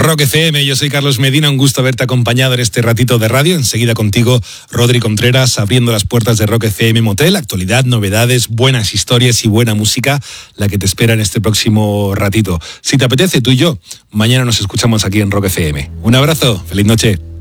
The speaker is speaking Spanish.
Rock FM, yo soy Carlos Medina, un gusto haberte acompañado en este ratito de radio. Enseguida contigo, Rodri Contreras, abriendo las puertas de Rock FM Motel. Actualidad, novedades, buenas historias y buena música, la que te espera en este próximo ratito. Si te apetece, tú y yo, mañana nos escuchamos aquí en Rock FM. Un abrazo, feliz noche.